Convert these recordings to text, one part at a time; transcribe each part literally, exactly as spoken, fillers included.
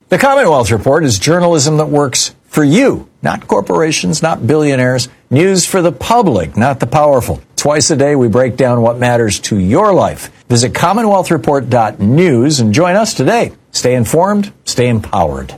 The Commonwealth Report is journalism that works for you, not corporations, not billionaires. News for the public, not the powerful. Twice a day, we break down what matters to your life. Visit commonwealth report dot news and join us today. Stay informed, stay empowered.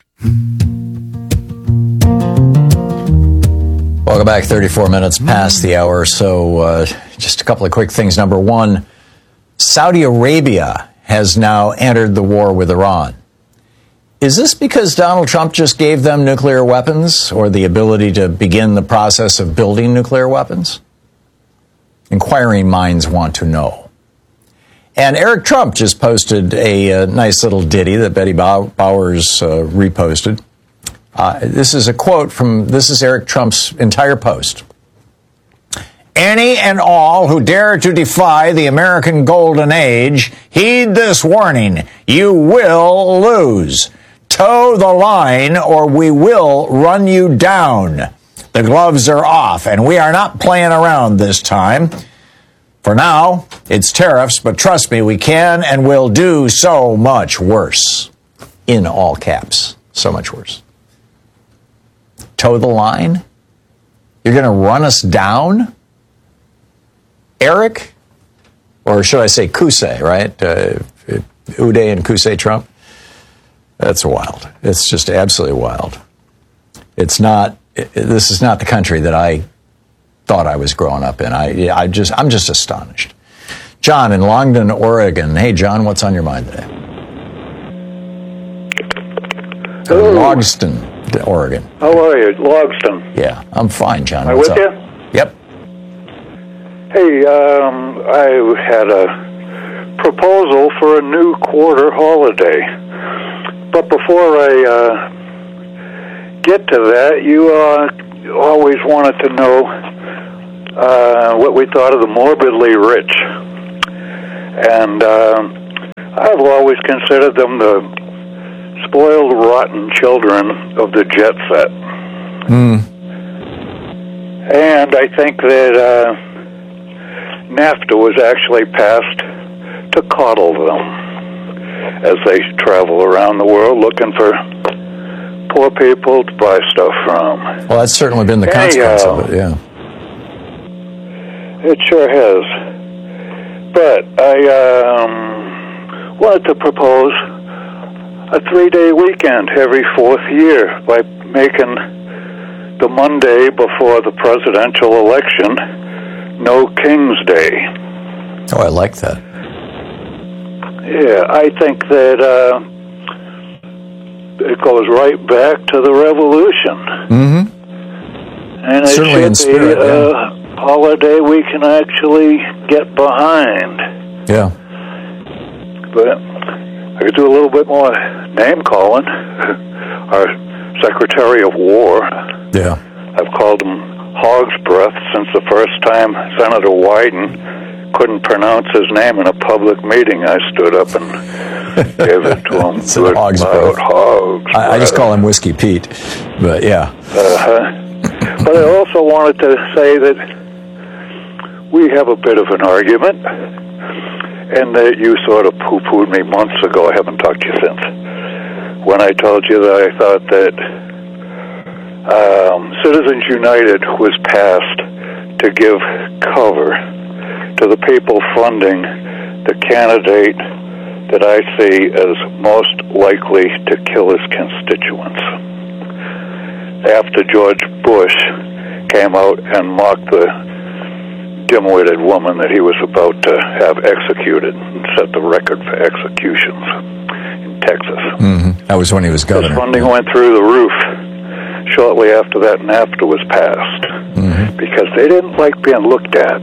Welcome back. thirty-four minutes past the hour. So uh, just a couple of quick things. Number one, Saudi Arabia has now entered the war with Iran. Is this because Donald Trump just gave them nuclear weapons or the ability to begin the process of building nuclear weapons? Inquiring minds want to know. And Eric Trump just posted a, a nice little ditty that Betty Bowers uh, reposted. Uh, this is a quote from, this is Eric Trump's entire post. Any and all who dare to defy the American golden age, heed this warning. You will lose. Toe the line or we will run you down. The gloves are off and we are not playing around this time. For now, it's tariffs, but trust me, we can and will do so much worse. In all caps, so much worse. Toe the line? You're going to run us down? Eric? Or should I say Kusei, right? Uh, Uday and Kusei Trump? That's wild. It's just absolutely wild. It's not, it, this is not the country that I thought I was growing up in. I, I just, I'm just astonished. John in Longdon, Oregon. Hey, John, what's on your mind today? Hello. Logston, Oregon. How are you? Logston. Yeah, I'm fine, John. Am I what's with up? you? Yep. Hey, um, I had a proposal for a new quarter holiday. But before I uh, get to that, you uh, always wanted to know uh, what we thought of the morbidly rich. And uh, I've always considered them the spoiled, rotten children of the jet set. Mm. And I think that uh, NAFTA was actually passed to coddle them as they travel around the world looking for poor people to buy stuff from. Well, that's certainly been the hey, consequence uh, of it, yeah. It sure has. But I um, wanted to propose a three-day weekend every fourth year by making the Monday before the presidential election no King's Day. Oh, I like that. Yeah, I think that uh, it goes right back to the revolution. Mm-hmm. And it certainly should in spirit, be a yeah. holiday we can actually get behind. Yeah. But I could do a little bit more name calling. Our Secretary of War. Yeah. I've called him Hog's Breath since the first time Senator Wyden couldn't pronounce his name in a public meeting. I stood up and gave it to him. It's an Hog's Breath. Hog's I, I just call him Whiskey Pete. But yeah. Uh-huh. But I also wanted to say that we have a bit of an argument, and that you sort of poo-pooed me months ago. I haven't talked to you since. When I told you that I thought that um, Citizens United was passed to give cover to the people funding the candidate that I see as most likely to kill his constituents. After George Bush came out and mocked the dim-witted woman that he was about to have executed and set the record for executions in Texas. Mm-hmm. That was when he was governor. His funding went through the roof shortly after that NAFTA was passed, mm-hmm. because they didn't like being looked at.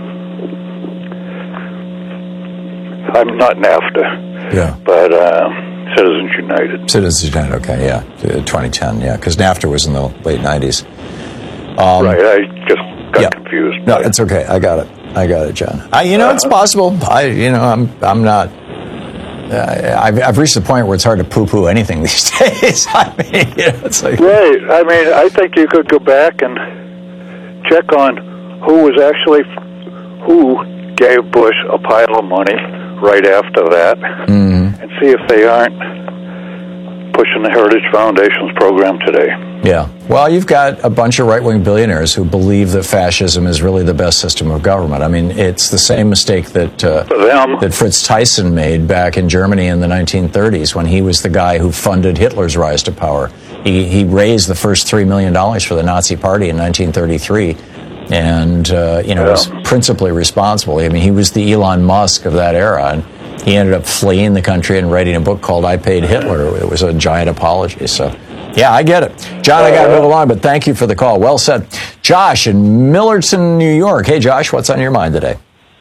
I'm not NAFTA, yeah, but uh, Citizens United. Citizens United, okay, yeah, twenty ten, yeah, because NAFTA was in the late nineties. Um, right, I just got yeah. confused. No, it's okay. I got it. I got it, John. I, you know, uh, it's possible. I, you know, I'm, I'm not. Uh, I've, I've reached the point where it's hard to poo-poo anything these days. I mean, you know, it's like right. I mean, I think you could go back and check on who was actually who gave Bush a pile of money right after that, mm-hmm. and see if they aren't pushing the Heritage Foundation's program today. Yeah. Well, you've got a bunch of right-wing billionaires who believe that fascism is really the best system of government. I mean, it's the same mistake that uh, that Fritz Thyssen made back in Germany in the nineteen thirties when he was the guy who funded Hitler's rise to power. He, he raised the first three million dollars for the Nazi Party in nineteen thirty-three. And, uh, you know, yeah. was principally responsible. I mean, he was the Elon Musk of that era. And he ended up fleeing the country and writing a book called I Paid Hitler. It was a giant apology. So, yeah, I get it. John, I got to move along, but thank you for the call. Well said. Josh in Millerton, New York. Hey, Josh, what's on your mind today?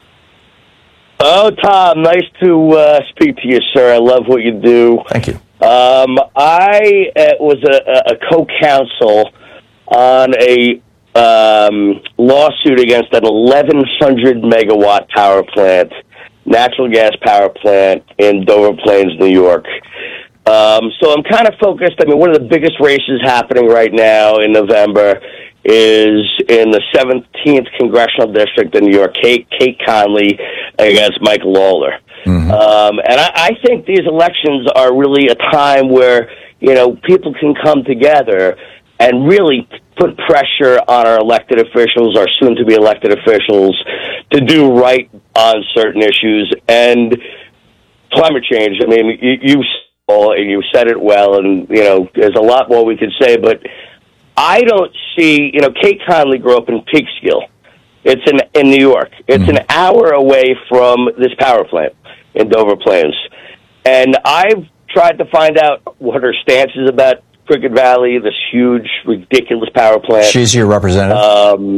Oh, Tom, nice to uh, speak to you, sir. I love what you do. Thank you. Um, I uh, was a, a co-counsel on a Um, lawsuit against an eleven hundred megawatt power plant, natural gas power plant in Dover Plains, New York. Um, so I'm kind of focused. I mean, one of the biggest races happening right now in November is in the seventeenth Congressional District in New York, Kate, Kate Conley against Mike Lawler. Mm-hmm. Um, and I, I think these elections are really a time where, you know, people can come together and really put pressure on our elected officials, our soon-to-be elected officials, to do right on certain issues. And climate change, I mean, you, you, you said it well, and, you know, there's a lot more we could say, but I don't see, you know, Kate Conley grew up in Peekskill. It's in, in New York. It's mm-hmm. an hour away from this power plant in Dover Plains. And I've tried to find out what her stance is about Cricket Valley, this huge, ridiculous power plant. She's your representative? Um,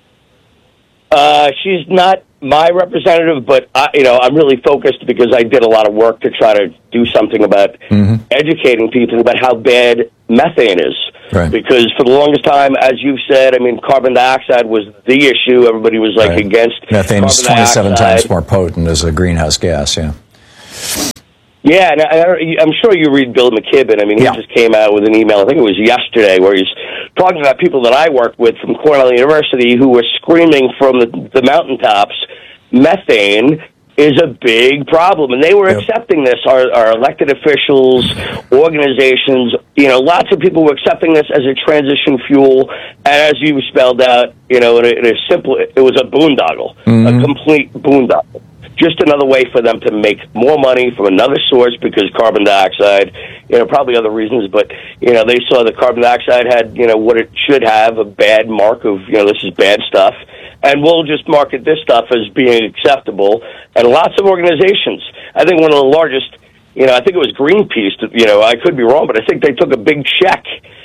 uh, she's not my representative, but I, you know, I'm really focused because I did a lot of work to try to do something about mm-hmm. educating people about how bad methane is. Right. Because for the longest time, as you've said, I mean, carbon dioxide was the issue. Everybody was like right. against methane is twenty-seven dioxide. Times more potent as a greenhouse gas. Yeah. Yeah, and I, I'm sure you read Bill McKibben. I mean, he yeah. just came out with an email, I think it was yesterday, where he's talking about people that I worked with from Cornell University who were screaming from the, the mountaintops, methane is a big problem. And they were yep. accepting this, our, our elected officials, organizations, you know, lots of people were accepting this as a transition fuel. And as you spelled out, you know, in a, in a simple, it was a boondoggle, mm-hmm. a complete boondoggle. Just another way for them to make more money from another source because carbon dioxide, you know, probably other reasons, but, you know, they saw that carbon dioxide had, you know, what it should have, a bad mark of, you know, this is bad stuff, and we'll just market this stuff as being acceptable. And lots of organizations, I think one of the largest, you know, I think it was Greenpeace, you know, I could be wrong, but I think they took a big check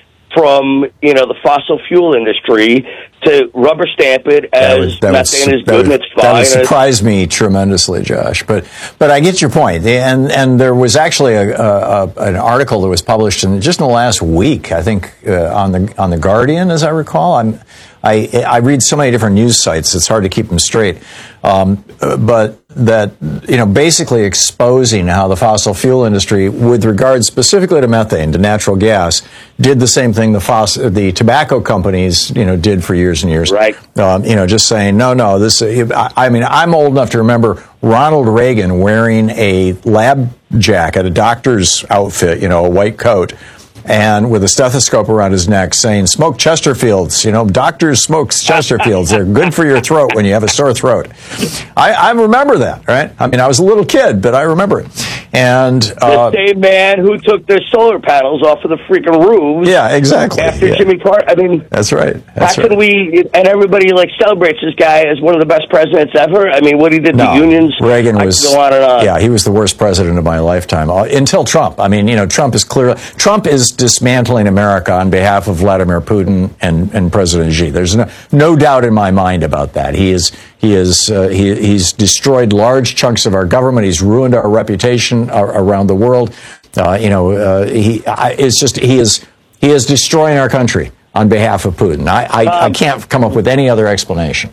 from, you know, the fossil fuel industry to rubber stamp it as that was, that methane was, is good and it's fine. That would surprise me tremendously, Josh. But but I get your point. And and there was actually a, a, a an article that was published in just in the last week, I think, uh, on the on the Guardian, as I recall. I'm I I read so many different news sites; it's hard to keep them straight. Um, but that, you know, basically exposing how the fossil fuel industry, with regard specifically to methane, to natural gas, did the same thing the fossil, the tobacco companies, you know, did for years and years. Right. Um, you know, just saying, no, no, this, I, I mean, I'm old enough to remember Ronald Reagan wearing a lab jacket, a doctor's outfit, you know, a white coat, and with a stethoscope around his neck saying, smoke Chesterfields. You know, doctors smoke Chesterfields. They're good for your throat when you have a sore throat. I, I remember that, right? I mean, I was a little kid, but I remember it. And uh, the same man who took the solar panels off of the freaking roofs. Yeah, exactly. After yeah. Jimmy Carter. I mean, that's right. That's how right. can we, and everybody like celebrates this guy as one of the best presidents ever? I mean, what he did no, to unions. Reagan I was, could go on and on. Yeah, he was the worst president of my lifetime until Trump. I mean, you know, Trump is clearly, Trump is dismantling America on behalf of Vladimir Putin and, and President Xi. There's no, no doubt in my mind about that. He is he is uh, he, he's destroyed large chunks of our government. He's ruined our reputation uh, around the world. Uh, you know, uh, he I, it's just he is he is destroying our country on behalf of Putin. I I, um, I can't come up with any other explanation.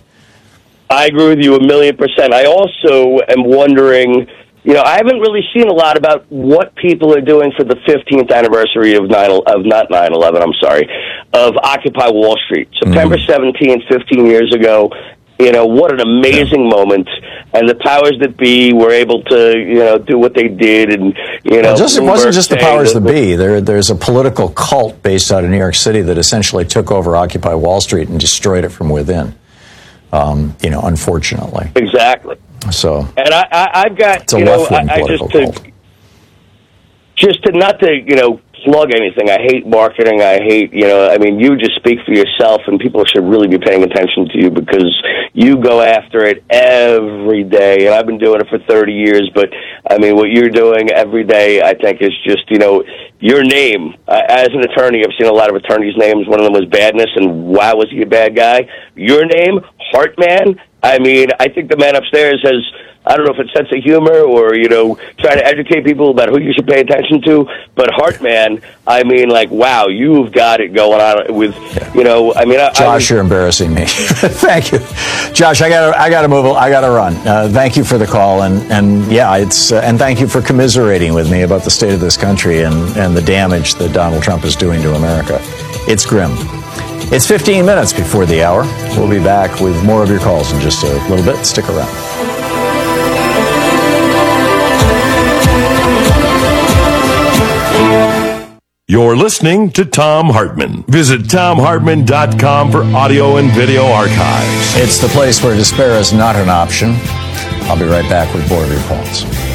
I agree with you a million percent. I also am wondering. You know, I haven't really seen a lot about what people are doing for the fifteenth anniversary of nine of not nine eleven. I'm sorry, of Occupy Wall Street. September seventeenth, fifteen years ago, You know, what an amazing moment. And the powers that be were able to, you know, do what they did. And, you know, well, just, it wasn't just the powers that, that be. There, there's a political cult based out of New York City that essentially took over Occupy Wall Street and destroyed it from within, um, you know, unfortunately. Exactly. So, and I, I, I've got, it's a you know, left-wing I, I political just cult. to, just to not to, you know, plug anything. I hate marketing. I hate, you know, I mean, you just speak for yourself, and people should really be paying attention to you because you go after it every day. And I've been doing it for thirty years, but I mean, what you're doing every day, I think, is just, you know, your name. Uh, as an attorney, I've seen a lot of attorneys' names. One of them was Badness, and wow, was he a bad guy. Your name, Heartman. I mean, I think the man upstairs has, I don't know if it's sense of humor or, you know, trying to educate people about who you should pay attention to. But Heartman, I mean, like, wow, you've got it going on with, yeah. you know, I mean, I, Josh, I was, you're embarrassing me. Thank you, Josh. I got to, I got to move. I got to run. Uh, thank you for the call, and and yeah, it's uh, and thank you for commiserating with me about the state of this country and and the damage that Donald Trump is doing to America. It's grim. It's fifteen minutes before the hour. We'll be back with more of your calls in just a little bit. Stick around. You're listening to Thom Hartmann. Visit Thom Hartmann dot com for audio and video archives. It's the place where despair is not an option. I'll be right back with more of your calls.